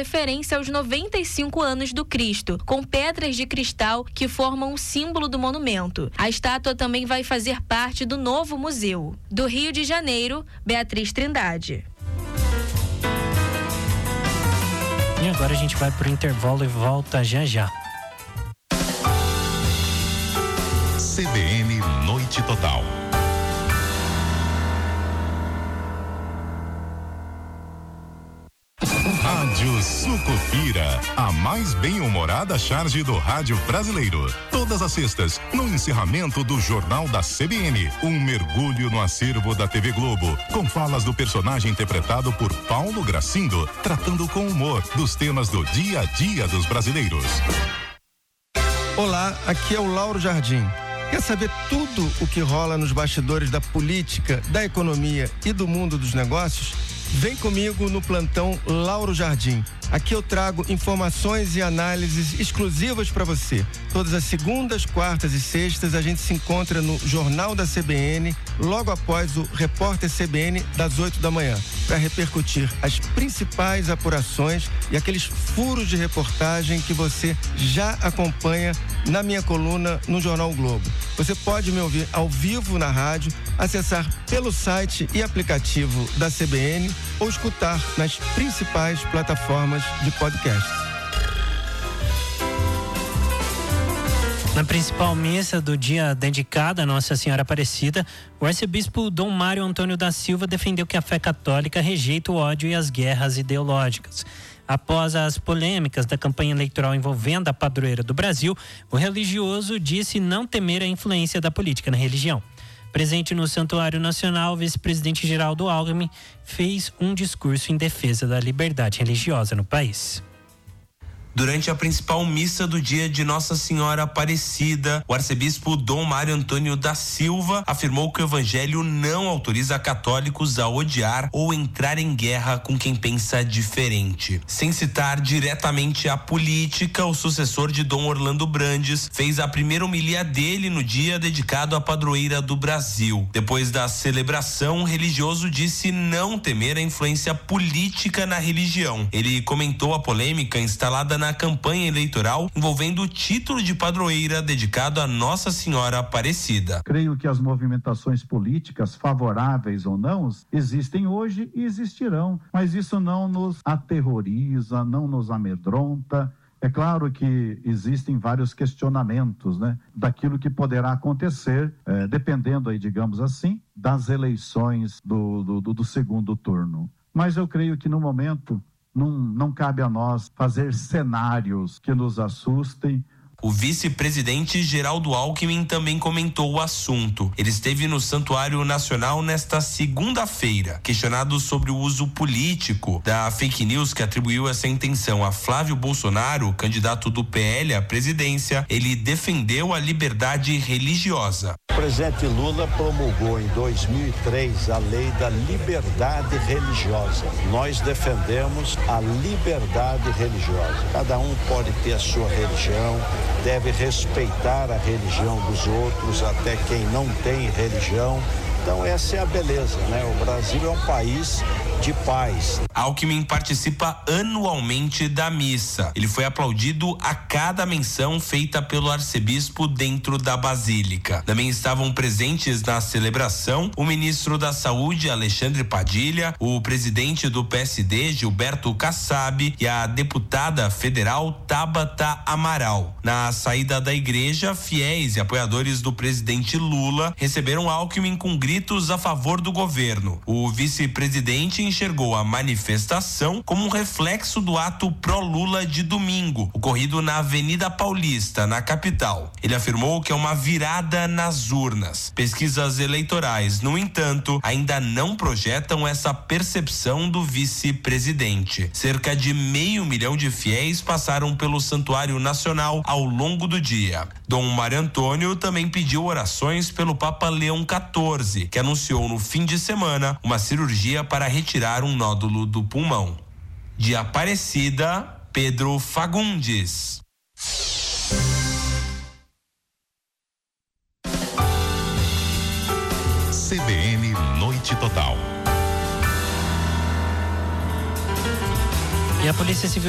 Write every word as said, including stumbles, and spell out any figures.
referência aos noventa e cinco anos do Cristo, com pedras de cristal que formam o símbolo do monumento. A estátua também vai fazer parte do novo museu. Do Rio de Janeiro, Beatriz Trindade. E agora a gente vai pro intervalo e volta já já. C B N Noite Total. Rádio Sucupira, a mais bem-humorada charge do rádio brasileiro. Todas as sextas, no encerramento do Jornal da C B N, um mergulho no acervo da T V Globo, com falas do personagem interpretado por Paulo Gracindo, tratando com humor dos temas do dia a dia dos brasileiros. Olá, aqui é o Lauro Jardim. Quer saber tudo o que rola nos bastidores da política, da economia e do mundo dos negócios? Vem comigo no plantão Lauro Jardim. Aqui eu trago informações e análises exclusivas para você. Todas as segundas, quartas e sextas a gente se encontra no Jornal da C B N, logo após o Repórter C B N das oito da manhã, para repercutir as principais apurações e aqueles furos de reportagem que você já acompanha na minha coluna no Jornal o Globo. Você pode me ouvir ao vivo na rádio, acessar pelo site e aplicativo da C B N ou escutar nas principais plataformas de podcast. Na principal missa do dia dedicada a Nossa Senhora Aparecida, o arcebispo Dom Mário Antônio da Silva defendeu que a fé católica rejeita o ódio e as guerras ideológicas. Após as polêmicas da campanha eleitoral envolvendo a padroeira do Brasil, o religioso disse não temer a influência da política na religião. Presente no Santuário Nacional, o vice-presidente Geraldo Alckmin fez um discurso em defesa da liberdade religiosa no país. Durante a principal missa do dia de Nossa Senhora Aparecida, o arcebispo Dom Mário Antônio da Silva afirmou que o evangelho não autoriza católicos a odiar ou entrar em guerra com quem pensa diferente. Sem citar diretamente a política, o sucessor de Dom Orlando Brandes fez a primeira homilia dele no dia dedicado à padroeira do Brasil. Depois da celebração, o religioso disse não temer a influência política na religião. Ele comentou a polêmica instalada na na campanha eleitoral envolvendo o título de padroeira dedicado a Nossa Senhora Aparecida. Creio que as movimentações políticas, favoráveis ou não, existem hoje e existirão, mas isso não nos aterroriza, não nos amedronta. É claro que existem vários questionamentos, né, daquilo que poderá acontecer, eh, dependendo aí, digamos assim, das eleições do, do, do segundo turno. Mas eu creio que no momento Não, não cabe a nós fazer cenários que nos assustem. O vice-presidente Geraldo Alckmin também comentou o assunto. Ele esteve no Santuário Nacional nesta segunda-feira. Questionado sobre o uso político da fake news que atribuiu essa intenção a Flávio Bolsonaro, candidato do P L à presidência, ele defendeu a liberdade religiosa. O presidente Lula promulgou em dois mil e três a lei da liberdade religiosa. Nós defendemos a liberdade religiosa. Cada um pode ter a sua religião, deve respeitar a religião dos outros, até quem não tem religião. Então essa é a beleza, né? O Brasil é um país de paz. Alckmin participa anualmente da missa. Ele foi aplaudido a cada menção feita pelo arcebispo dentro da basílica. Também estavam presentes na celebração o ministro da Saúde, Alexandre Padilha, o presidente do P S D, Gilberto Kassab, e a deputada federal Tabata Amaral. Na saída da igreja, fiéis e apoiadores do presidente Lula receberam Alckmin com gritos a favor do governo. O vice-presidente enxergou a manifestação como um reflexo do ato pró-Lula de domingo, ocorrido na Avenida Paulista, na capital. Ele afirmou que é uma virada nas urnas. Pesquisas eleitorais, no entanto, ainda não projetam essa percepção do vice-presidente. Cerca de meio milhão de fiéis passaram pelo Santuário Nacional ao longo do dia. Dom Mário Antônio também pediu orações pelo Papa Leão quatorze, que anunciou no fim de semana uma cirurgia para retirar um nódulo do pulmão. De Aparecida, Pedro Fagundes. C B N Noite Total. E a Polícia Civil